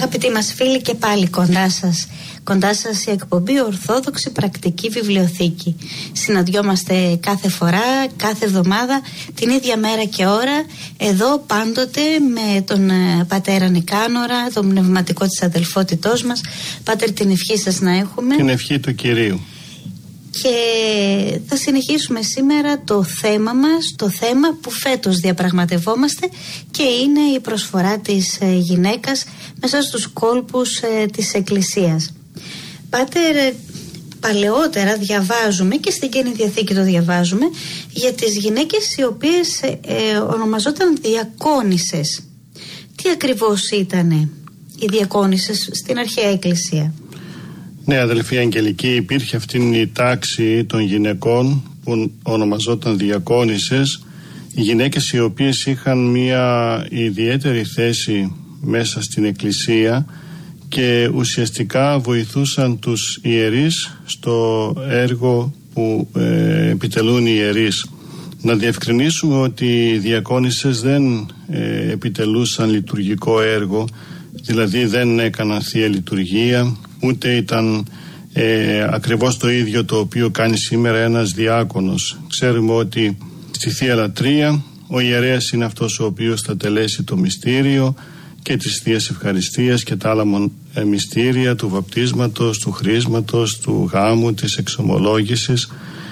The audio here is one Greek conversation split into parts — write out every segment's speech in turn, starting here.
Αγαπητοί μας φίλοι, και πάλι κοντά σας η εκπομπή Ορθόδοξη Πρακτική Βιβλιοθήκη. Συναντιόμαστε κάθε φορά, κάθε εβδομάδα, την ίδια μέρα και ώρα, εδώ πάντοτε με τον πατέρα Νικάνορα, τον πνευματικό της αδελφότητός μας. Πάτερ, την ευχή σας να έχουμε. Την ευχή του Κυρίου. Και θα συνεχίσουμε σήμερα το θέμα μας, το θέμα που φέτος διαπραγματευόμαστε, και είναι η προσφορά της γυναίκας μέσα στους κόλπους της Εκκλησίας. Πάτερ, παλαιότερα διαβάζουμε, και στην Καινή Διαθήκη το διαβάζουμε, για τις γυναίκες οι οποίες ονομαζόταν διακόνισσες. Τι ακριβώς ήτανε οι διακόνισσες στην αρχαία Εκκλησία? Ναι, αδελφοί Αγγελική, υπήρχε αυτήν η τάξη των γυναικών που ονομαζόταν διακόνισσες, οι γυναίκες οι οποίες είχαν μια ιδιαίτερη θέση μέσα στην Εκκλησία και ουσιαστικά βοηθούσαν τους ιερείς στο έργο που επιτελούν οι ιερείς. Να διευκρινίσουμε ότι οι διακόνισσες δεν επιτελούσαν λειτουργικό έργο, δηλαδή δεν έκαναν θεία λειτουργία, ούτε ήταν ακριβώς το ίδιο το οποίο κάνει σήμερα ένας διάκονος. Ξέρουμε ότι στη Θεία Λατρεία ο ιερέας είναι αυτός ο οποίος θα τελέσει το μυστήριο και της Θείας Ευχαριστίας και τα άλλα μυστήρια του βαπτίσματος, του χρίσματος, του γάμου, της εξομολόγησης,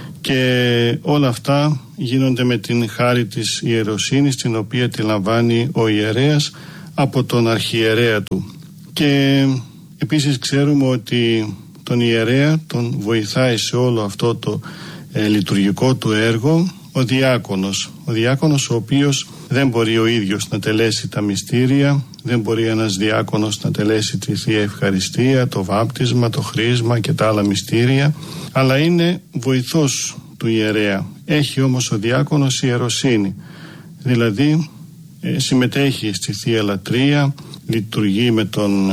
και όλα αυτά γίνονται με την χάρη της ιεροσύνης, την οποία τη λαμβάνει ο ιερέας από τον αρχιερέα του. Και επίσης ξέρουμε ότι τον ιερέα τον βοηθάει σε όλο αυτό το λειτουργικό του έργο ο διάκονος, ο οποίος δεν μπορεί ο ίδιος να τελέσει τα μυστήρια, δεν μπορεί ένας διάκονος να τελέσει τη Θεία Ευχαριστία, το βάπτισμα, το χρίσμα και τα άλλα μυστήρια, αλλά είναι βοηθός του ιερέα. Έχει όμως ο διάκονος ιεροσύνη, δηλαδή συμμετέχει στη Θεία Λατρεία, λειτουργεί με τον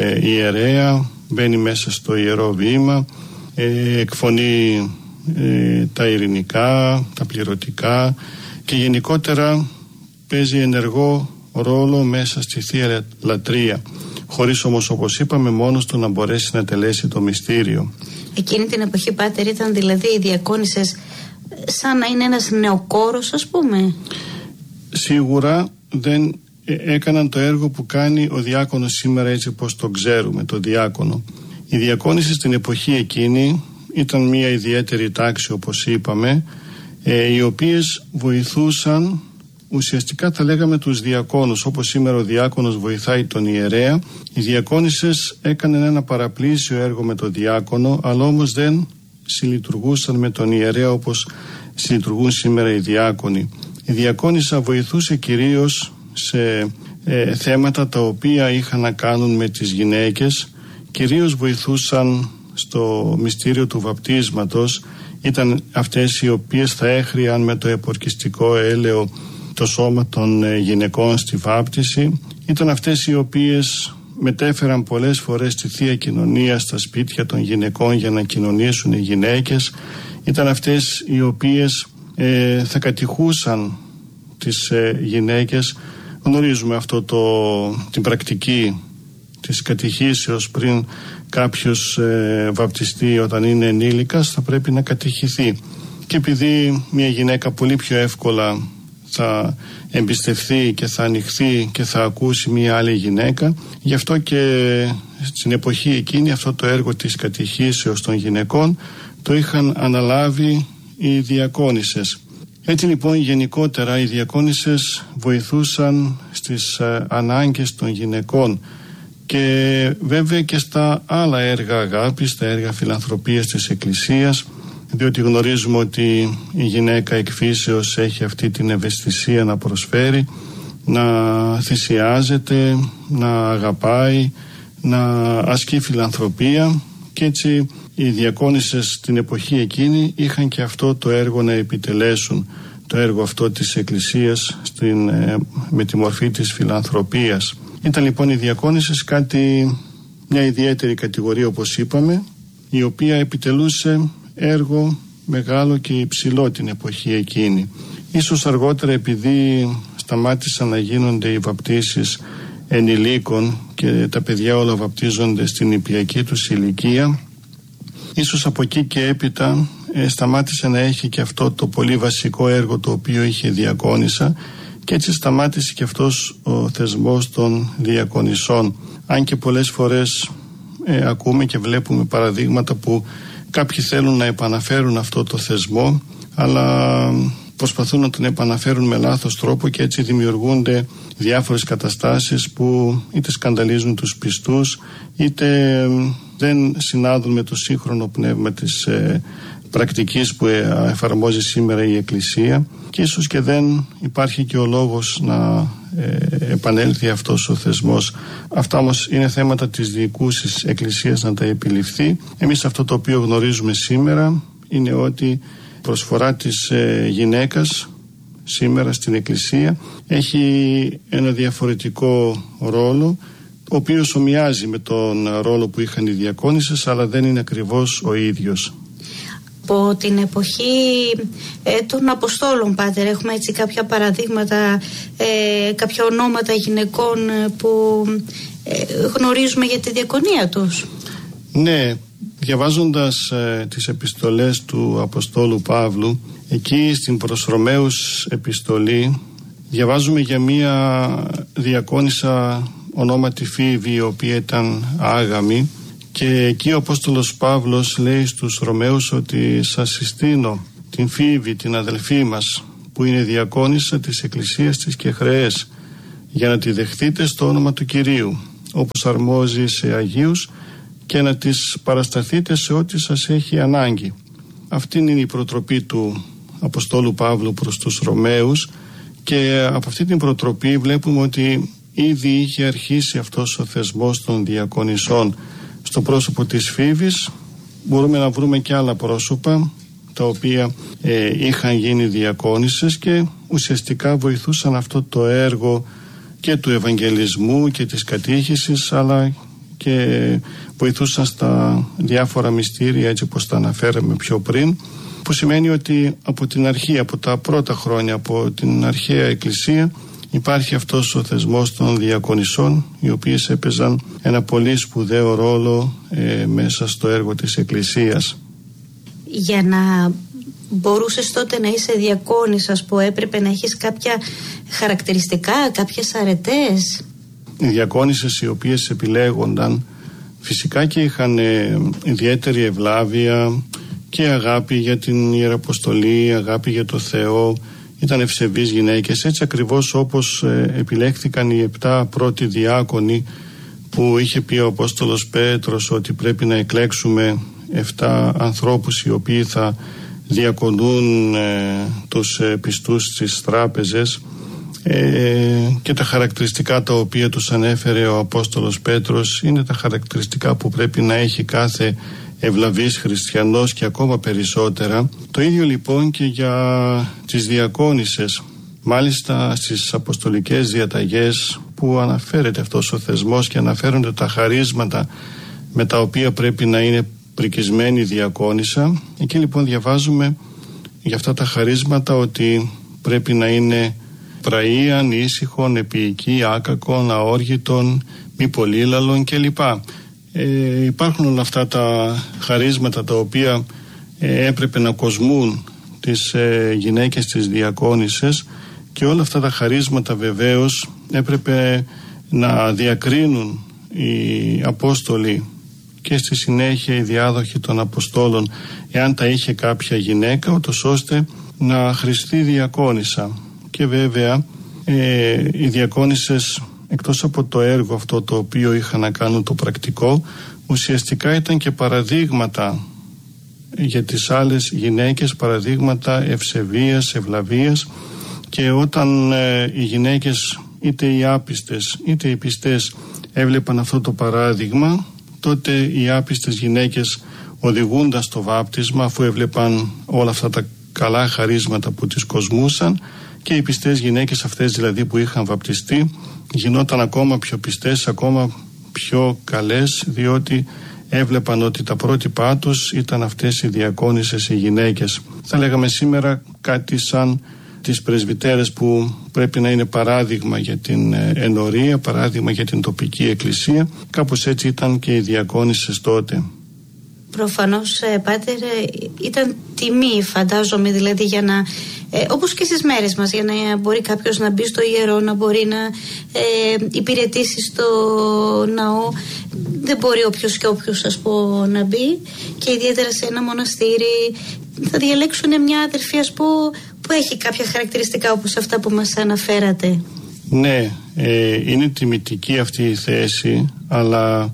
ιερέα, μπαίνει μέσα στο ιερό βήμα, εκφωνεί τα ειρηνικά, τα πληρωτικά, και γενικότερα παίζει ενεργό ρόλο μέσα στη Θεία Λατρεία, χωρίς όμως, όπως είπαμε, μόνος του να μπορέσει να τελέσει το μυστήριο. Εκείνη την εποχή, Πάτερ, ήταν δηλαδή οι διακόνισσες σαν να είναι ένας νεοκόρος, ας πούμε? Σίγουρα δεν έκαναν το έργο που κάνει ο διάκονος σήμερα, έτσι πως το ξέρουμε, το διάκονο. Οι διακόνισσες στην εποχή εκείνη ήταν μια ιδιαίτερη τάξη, όπως είπαμε, οι οποίες βοηθούσαν, ουσιαστικά θα λέγαμε, τους διακόνους. Όπως σήμερα ο διάκονος βοηθάει τον ιερέα, οι διακόνισσες έκαναν ένα παραπλήσιο έργο με τον διάκονο, αλλά όμως δεν συλλειτουργούσαν με τον ιερέα όπως συλλειτουργούν σήμερα οι διάκονοι. Η διακόνισσα βοηθούσε κυρίως σε θέματα τα οποία είχαν να κάνουν με τις γυναίκες, κυρίως βοηθούσαν στο μυστήριο του βαπτίσματος. Ήταν αυτές οι οποίες θα έχριαν με το επορκιστικό έλαιο το σώμα των γυναικών στη βάπτιση. Ήταν αυτές οι οποίες μετέφεραν πολλές φορές τη Θεία Κοινωνία στα σπίτια των γυναικών για να κοινωνήσουν οι γυναίκες. Ήταν αυτές οι οποίες θα κατηχούσαν τις γυναίκες. Γνωρίζουμε αυτό την πρακτική της κατηχήσεως. Πριν κάποιος βαπτιστεί, όταν είναι ενήλικας, θα πρέπει να κατηχηθεί. Και επειδή μια γυναίκα πολύ πιο εύκολα θα εμπιστευθεί και θα ανοιχθεί και θα ακούσει μια άλλη γυναίκα, γι' αυτό και στην εποχή εκείνη αυτό το έργο της κατηχήσεως των γυναικών το είχαν αναλάβει οι διακόνισσες. Έτσι λοιπόν γενικότερα οι διακόνισσες βοηθούσαν στις ανάγκες των γυναικών, και βέβαια και στα άλλα έργα αγάπης, τα έργα φιλανθρωπίας της Εκκλησίας, διότι γνωρίζουμε ότι η γυναίκα εκ φύσεως έχει αυτή την ευαισθησία να προσφέρει, να θυσιάζεται, να αγαπάει, να ασκεί φιλανθρωπία, και έτσι οι διακόνισσες στην εποχή εκείνη είχαν και αυτό το έργο να επιτελέσουν, το έργο αυτό της Εκκλησίας με τη μορφή της φιλανθρωπίας. Ήταν λοιπόν οι διακόνισσες μια ιδιαίτερη κατηγορία, όπως είπαμε, η οποία επιτελούσε έργο μεγάλο και υψηλό την εποχή εκείνη. Ίσως αργότερα, επειδή σταμάτησαν να γίνονται οι βαπτίσεις ενηλίκων και τα παιδιά όλα βαπτίζονται στην νηπιακή τους ηλικία. Ίσως από εκεί και έπειτα σταμάτησε να έχει και αυτό το πολύ βασικό έργο το οποίο είχε η διακόνισσα, και έτσι σταμάτησε και αυτός ο θεσμός των διακονισσών. Αν και πολλές φορές ακούμε και βλέπουμε παραδείγματα που κάποιοι θέλουν να επαναφέρουν αυτό το θεσμό, αλλά προσπαθούν να τον επαναφέρουν με λάθος τρόπο, και έτσι δημιουργούνται διάφορες καταστάσεις που είτε σκανδαλίζουν τους πιστούς, είτε δεν συνάδουν με το σύγχρονο πνεύμα της πρακτικής που εφαρμόζει σήμερα η Εκκλησία, και ίσως και δεν υπάρχει και ο λόγος να επανέλθει αυτός ο θεσμός. Αυτά όμως είναι θέματα της διοικούσης Εκκλησίας να τα επιληφθεί. Εμείς αυτό το οποίο γνωρίζουμε σήμερα είναι ότι η προσφορά της γυναίκας σήμερα στην Εκκλησία έχει ένα διαφορετικό ρόλο, ο οποίος ομοιάζει με τον ρόλο που είχαν οι διακόνισσες, αλλά δεν είναι ακριβώς ο ίδιος. Από την εποχή των Αποστόλων, Πάτερ, έχουμε έτσι κάποια παραδείγματα, κάποια ονόματα γυναικών που γνωρίζουμε για τη διακονία τους. Ναι, διαβάζοντας τις επιστολές του Αποστόλου Παύλου, εκεί στην προς Ρωμαίους επιστολή διαβάζουμε για μία διακόνισσα ονόματι Φίβη, η οποία ήταν άγαμη, και εκεί ο Απόστολος Παύλος λέει στους Ρωμαίους ότι σας συστήνω την Φίβη, την αδελφή μας, που είναι διακόνισσα της Εκκλησίας της Κεχραίας, για να τη δεχτείτε στο όνομα του Κυρίου, όπως αρμόζει σε Αγίους, και να της παρασταθείτε σε ό,τι σας έχει ανάγκη. Αυτή είναι η προτροπή του Αποστόλου Παύλου προς τους Ρωμαίους, και από αυτή την προτροπή βλέπουμε ότι ήδη είχε αρχίσει αυτός ο θεσμός των διακονισσών. Στο πρόσωπο της Φίβης μπορούμε να βρούμε και άλλα πρόσωπα τα οποία είχαν γίνει διακόνισσες και ουσιαστικά βοηθούσαν αυτό το έργο και του Ευαγγελισμού και της κατήχησης, αλλά και βοηθούσαν στα διάφορα μυστήρια, έτσι όπως τα αναφέραμε πιο πριν, που σημαίνει ότι από την αρχή, από τα πρώτα χρόνια, από την αρχαία Εκκλησία, υπάρχει αυτός ο θεσμός των διακονισσών, οι οποίες έπαιζαν ένα πολύ σπουδαίο ρόλο μέσα στο έργο της Εκκλησίας. Για να μπορούσες τότε να είσαι διακόνισσας, που έπρεπε να έχεις κάποια χαρακτηριστικά, κάποιες αρετές? Οι διακόνισσες οι οποίες επιλέγονταν φυσικά και είχαν ιδιαίτερη ευλάβεια και αγάπη για την Ιεραποστολή, αγάπη για το Θεό, ήταν ευσεβείς γυναίκες, έτσι ακριβώς όπως επιλέχθηκαν οι 7 πρώτοι διάκονοι που είχε πει ο Απόστολος Πέτρος ότι πρέπει να εκλέξουμε 7 ανθρώπους οι οποίοι θα διακονούν τους πιστούς στις τράπεζες, και τα χαρακτηριστικά τα οποία τους ανέφερε ο Απόστολος Πέτρος είναι τα χαρακτηριστικά που πρέπει να έχει κάθε ευλαβής χριστιανός, και ακόμα περισσότερα. Το ίδιο λοιπόν και για τις διακόνισσες. Μάλιστα στις αποστολικές διαταγές που αναφέρεται αυτός ο θεσμός και αναφέρονται τα χαρίσματα με τα οποία πρέπει να είναι πρικισμένη η διακόνισσα, εκεί λοιπόν διαβάζουμε για αυτά τα χαρίσματα ότι πρέπει να είναι πραΐαν, ήσυχον, επίοικη, άκακον, αόργητον, μη πολύλαλον κλπ. Υπάρχουν όλα αυτά τα χαρίσματα τα οποία έπρεπε να κοσμούν τις γυναίκες τις διακόνισσες, και όλα αυτά τα χαρίσματα βεβαίως έπρεπε να διακρίνουν οι Απόστολοι και στη συνέχεια οι διάδοχοι των Αποστόλων, εάν τα είχε κάποια γυναίκα, ούτως ώστε να χρηστεί διακόνισσα. Και βέβαια οι διακόνισσες, εκτός από το έργο αυτό το οποίο είχαν να κάνουν το πρακτικό, ουσιαστικά ήταν και παραδείγματα για τις άλλες γυναίκες, παραδείγματα ευσεβίας, ευλαβίας, και όταν οι γυναίκες, είτε οι άπιστες είτε οι πιστές, έβλεπαν αυτό το παράδειγμα, τότε οι άπιστες γυναίκες, οδηγούντας το βάπτισμα, αφού έβλεπαν όλα αυτά τα καλά χαρίσματα που τις κοσμούσαν, και οι πιστές γυναίκες αυτές δηλαδή που είχαν βαπτιστεί, γινόταν ακόμα πιο πιστές, ακόμα πιο καλές, διότι έβλεπαν ότι τα πρότυπά τους ήταν αυτές οι διακόνισσες οι γυναίκες. Θα λέγαμε σήμερα κάτι σαν τις πρεσβυτέρες που πρέπει να είναι παράδειγμα για την ενορία, παράδειγμα για την τοπική εκκλησία. Κάπως έτσι ήταν και οι διακόνισσες τότε. Προφανώς, Πάτερ, ήταν τιμή, φαντάζομαι, δηλαδή για να, όπως και στις μέρες μας, για να μπορεί κάποιος να μπει στο ιερό, να μπορεί να υπηρετήσει στο ναό. Δεν μπορεί όποιος και όποιος, ας πω, να μπει, και ιδιαίτερα σε ένα μοναστήρι θα διαλέξουν μια αδερφή, ας πω, που έχει κάποια χαρακτηριστικά όπως αυτά που μας αναφέρατε. Ναι, είναι τιμητική αυτή η θέση, αλλά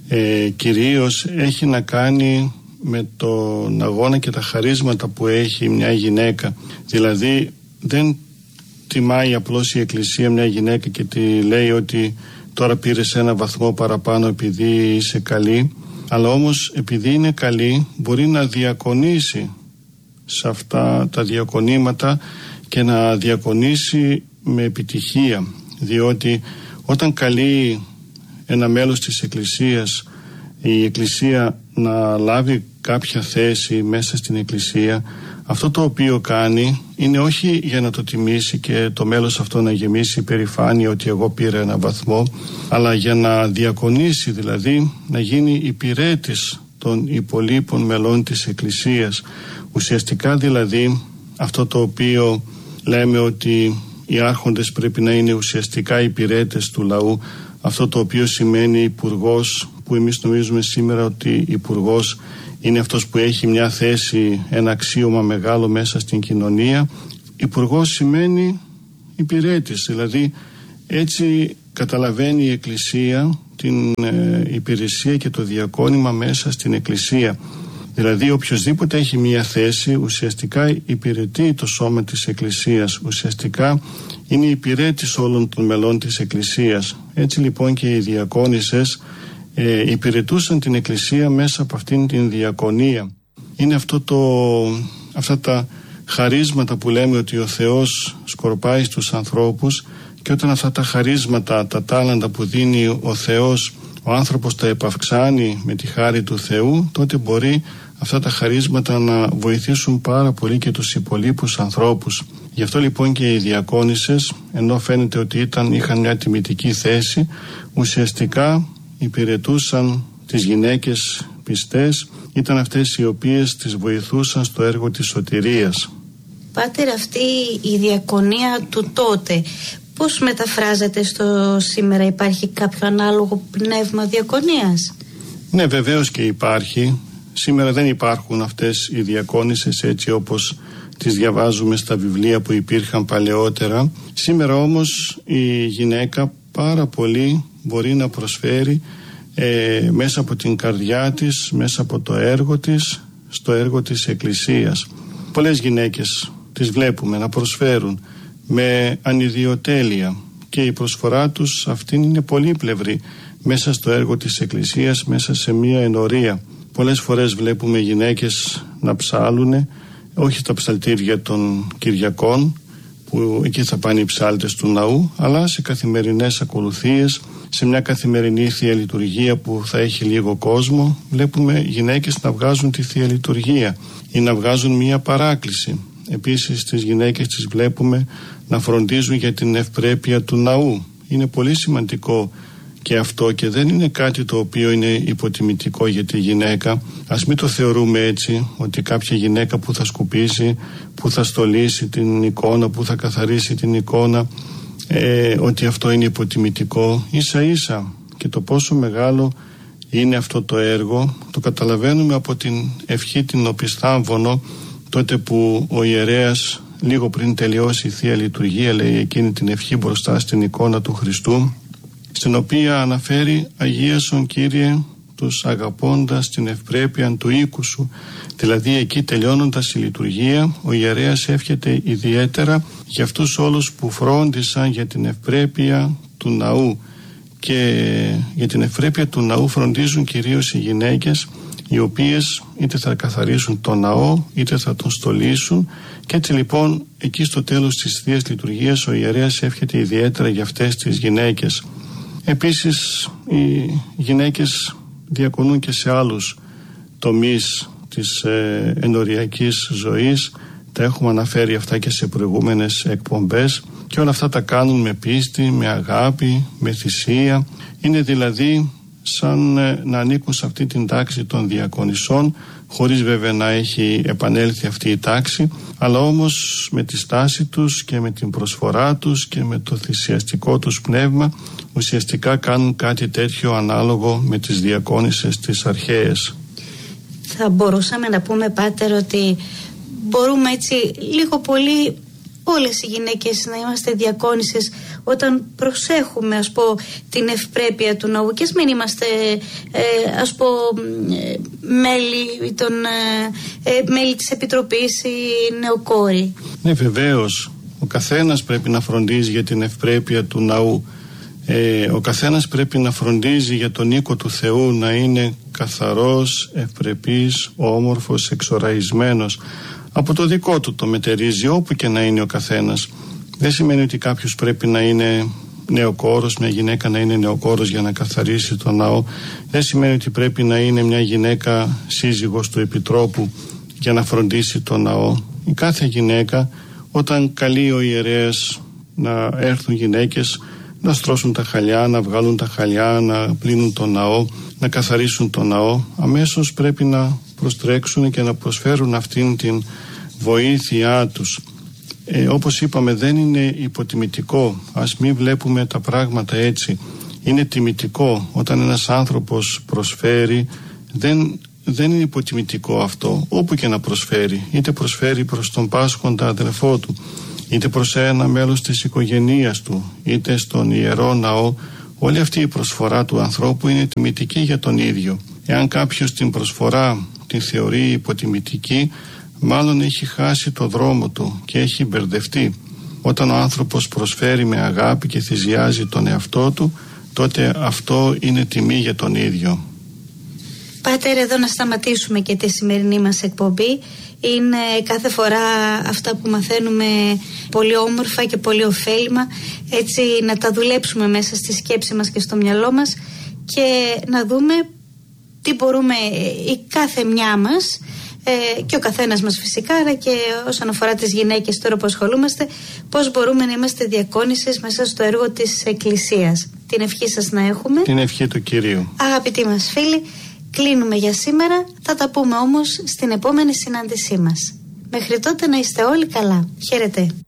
κυρίως έχει να κάνει με τον αγώνα και τα χαρίσματα που έχει μια γυναίκα. Δηλαδή δεν τιμάει απλώς η Εκκλησία μια γυναίκα και τη λέει ότι τώρα πήρες ένα βαθμό παραπάνω επειδή είσαι καλή, αλλά όμως επειδή είναι καλή μπορεί να διακονήσει σε αυτά τα διακονήματα και να διακονήσει με επιτυχία, διότι όταν καλεί ένα μέλος της Εκκλησίας η Εκκλησία να λάβει κάποια θέση μέσα στην Εκκλησία, αυτό το οποίο κάνει είναι όχι για να το τιμήσει και το μέλος αυτό να γεμίσει υπερηφάνεια ότι εγώ πήρα ένα βαθμό, αλλά για να διακονήσει, δηλαδή να γίνει υπηρέτης των υπολείπων μελών της Εκκλησίας. Ουσιαστικά δηλαδή αυτό το οποίο λέμε ότι οι άρχοντες πρέπει να είναι ουσιαστικά υπηρέτες του λαού, αυτό το οποίο σημαίνει υπουργός, που εμείς νομίζουμε σήμερα ότι υπουργός είναι αυτός που έχει μια θέση, ένα αξίωμα μεγάλο μέσα στην κοινωνία. Υπουργός σημαίνει υπηρέτης, δηλαδή έτσι καταλαβαίνει η Εκκλησία την υπηρεσία και το διακόνημα μέσα στην Εκκλησία. Δηλαδή οποιοσδήποτε έχει μια θέση ουσιαστικά υπηρετεί το σώμα της Εκκλησίας, ουσιαστικά είναι υπηρέτης όλων των μελών της Εκκλησίας. Έτσι λοιπόν και οι διακόνισσες υπηρετούσαν την Εκκλησία μέσα από αυτήν την διακονία. Είναι αυτά τα χαρίσματα που λέμε ότι ο Θεός σκορπάει στους ανθρώπους, και όταν αυτά τα χαρίσματα, τα τάλαντα που δίνει ο Θεός, ο άνθρωπος τα επαυξάνει με τη χάρη του Θεού, τότε μπορεί αυτά τα χαρίσματα να βοηθήσουν πάρα πολύ και τους υπολείπους ανθρώπους. Γι' αυτό λοιπόν και οι διακόνισσες, ενώ φαίνεται ότι είχαν μια τιμητική θέση, ουσιαστικά υπηρετούσαν τις γυναίκες πιστές, ήταν αυτές οι οποίες τις βοηθούσαν στο έργο της σωτηρίας. Πάτερ, αυτή η διακονία του τότε πώς μεταφράζεται στο σήμερα? Υπάρχει κάποιο ανάλογο πνεύμα διακονίας? Ναι, βεβαίως και υπάρχει. Σήμερα δεν υπάρχουν αυτές οι διακόνισσες έτσι όπως τις διαβάζουμε στα βιβλία που υπήρχαν παλαιότερα. Σήμερα όμως η γυναίκα πάρα πολύ μπορεί να προσφέρει μέσα από την καρδιά της, μέσα από το έργο της, στο έργο της Εκκλησίας. Πολλές γυναίκες τις βλέπουμε να προσφέρουν με ανιδιοτέλεια και η προσφορά τους αυτήν είναι πολύπλευρη μέσα στο έργο της Εκκλησίας, μέσα σε μία ενορία. Πολλές φορές βλέπουμε γυναίκες να ψάλουν, όχι στα ψαλτήρια των Κυριακών που εκεί θα πάνε οι ψάλτες του ναού, αλλά σε καθημερινές ακολουθίες, σε μια καθημερινή Θεία Λειτουργία που θα έχει λίγο κόσμο, βλέπουμε γυναίκες να βγάζουν τη Θεία Λειτουργία ή να βγάζουν μια παράκληση. Επίσης τις γυναίκες τις βλέπουμε να φροντίζουν για την ευπρέπεια του ναού. Είναι πολύ σημαντικό και αυτό και δεν είναι κάτι το οποίο είναι υποτιμητικό για τη γυναίκα. Ας μην το θεωρούμε έτσι, ότι κάποια γυναίκα που θα σκουπίσει, που θα στολίσει την εικόνα, που θα καθαρίσει την εικόνα, ότι αυτό είναι υποτιμητικό. Ίσα ίσα και το πόσο μεγάλο είναι αυτό το έργο το καταλαβαίνουμε από την ευχή την οπισθάμβωνο, τότε που ο ιερέας λίγο πριν τελειώσει η Θεία Λειτουργία λέει εκείνη την ευχή μπροστά στην εικόνα του Χριστού, στην οποία αναφέρει «Αγίασον Κύριε τους αγαπώντας την ευπρέπεια του οίκου σου». Δηλαδή εκεί τελειώνοντας η λειτουργία ο ιερέας εύχεται ιδιαίτερα για αυτούς όλους που φρόντισαν για την ευπρέπεια του ναού, και για την ευπρέπεια του ναού φροντίζουν κυρίως οι γυναίκες, οι οποίες είτε θα καθαρίσουν τον ναό είτε θα τον στολίσουν, και έτσι λοιπόν εκεί στο τέλος της Θείας Λειτουργίας ο ιερέας εύχεται ιδιαίτερα για αυτές τις γυναίκες. Επίσης οι γυναίκες διακονούν και σε άλλους τομείς της ενοριακής ζωής, Τα έχουμε αναφέρει αυτά και σε προηγούμενες εκπομπές και όλα αυτά τα κάνουν με πίστη, με αγάπη, με θυσία. Είναι δηλαδή σαν να ανήκουν σε αυτή την τάξη των διακονισσών, χωρίς βέβαια να έχει επανέλθει αυτή η τάξη, αλλά όμως με τη στάση τους και με την προσφορά τους και με το θυσιαστικό τους πνεύμα ουσιαστικά κάνουν κάτι τέτοιο ανάλογο με τις διακόνισσες τις αρχαίες. Θα μπορούσαμε να πούμε, Πάτερ, ότι μπορούμε έτσι λίγο πολύ όλες οι γυναίκες να είμαστε διακόνισσες όταν προσέχουμε, ας πω, την ευπρέπεια του ναού, και ας μην είμαστε μέλη της Επιτροπής ή νεοκόροι. Ναι, βεβαίως. Ο καθένας πρέπει να φροντίζει για την ευπρέπεια του ναού. Ο καθένας πρέπει να φροντίζει για τον οίκο του Θεού να είναι καθαρός, ευπρεπής, όμορφος, εξοραϊσμένος. Από το δικό του το μετερίζει, όπου και να είναι ο καθένας. Δεν σημαίνει ότι κάποιος πρέπει να είναι νεοκόρος, μια γυναίκα να είναι νεοκόρος για να καθαρίσει τον ναό. Δεν σημαίνει ότι πρέπει να είναι μια γυναίκα σύζυγος του Επιτρόπου για να φροντίσει τον ναό. Η κάθε γυναίκα, όταν καλεί ο ιερέας να έρθουν γυναίκες να στρώσουν τα χαλιά, να βγάλουν τα χαλιά, να πλύνουν τον ναό, να καθαρίσουν τον ναό, αμέσως πρέπει να προστρέξουν και να προσφέρουν αυτήν την βοήθειά τους. Όπως είπαμε, δεν είναι υποτιμητικό, ας μην βλέπουμε τα πράγματα έτσι. Είναι τιμητικό. Όταν ένας άνθρωπος προσφέρει, δεν είναι υποτιμητικό αυτό, όπου και να προσφέρει. Είτε προσφέρει προς τον πάσχοντα αδελφό του, είτε προς ένα μέλος της οικογένειας του, είτε στον Ιερό Ναό. Όλη αυτή η προσφορά του ανθρώπου είναι τιμητική για τον ίδιο. Εάν κάποιος την προσφορά την θεωρεί υποτιμητική, μάλλον έχει χάσει το δρόμο του και έχει μπερδευτεί. Όταν ο άνθρωπος προσφέρει με αγάπη και θυσιάζει τον εαυτό του, τότε αυτό είναι τιμή για τον ίδιο. Πάτερ, εδώ να σταματήσουμε και τη σημερινή μας εκπομπή. Είναι κάθε φορά αυτά που μαθαίνουμε πολύ όμορφα και πολύ ωφέλιμα, έτσι να τα δουλέψουμε μέσα στη σκέψη μας και στο μυαλό μας και να δούμε τι μπορούμε η κάθε μια μας και ο καθένας μας φυσικά, αλλά και όσον αφορά τις γυναίκες τώρα που ασχολούμαστε, πώς μπορούμε να είμαστε διακόνισσες μέσα στο έργο της Εκκλησίας. Την ευχή σας να έχουμε. Την ευχή του Κυρίου. Αγαπητοί μας φίλοι, κλείνουμε για σήμερα, θα τα πούμε όμως στην επόμενη συνάντησή μας. Μέχρι τότε να είστε όλοι καλά. Χαίρετε.